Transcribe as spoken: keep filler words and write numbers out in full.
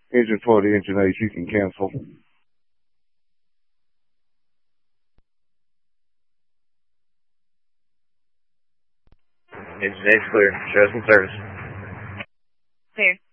Engine forty, engine eight, you can cancel. Engine eight's clear. Show us in service. Clear.